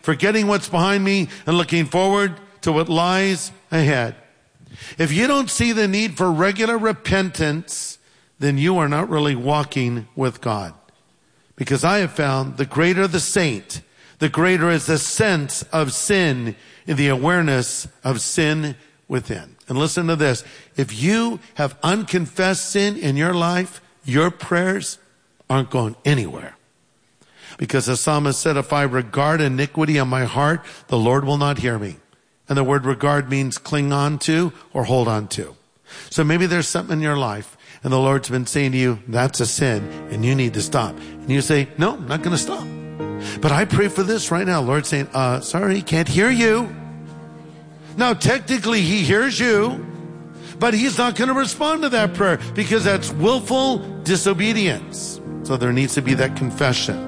forgetting what's behind me and looking forward to what lies ahead. If you don't see the need for regular repentance, then you are not really walking with God. Because I have found the greater the saint, the greater is the sense of sin and the awareness of sin within. And listen to this. If you have unconfessed sin in your life, your prayers aren't going anywhere. Because the psalmist said, if I regard iniquity on my heart, the Lord will not hear me. And the word regard means cling on to or hold on to. So maybe there's something in your life and the Lord's been saying to you, that's a sin and you need to stop. And you say, no, I'm not going to stop. But I pray for this right now. Lord's saying, sorry, can't hear you. Now, technically he hears you, but he's not going to respond to that prayer because that's willful disobedience. So there needs to be that confession.